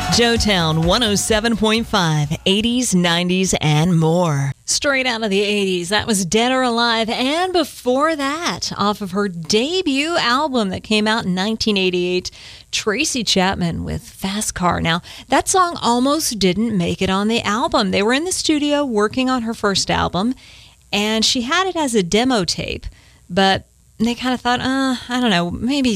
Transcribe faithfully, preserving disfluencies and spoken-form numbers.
Joetown one oh seven point five, eighties, nineties, and more. Straight out of the eighties, that was Dead or Alive. And before that, off of her debut album that came out in nineteen eighty-eight, Tracy Chapman with Fast Car. Now, that song almost didn't make it on the album. They were in the studio working on her first album, and she had it as a demo tape, but they kind of thought, uh, I don't know, maybe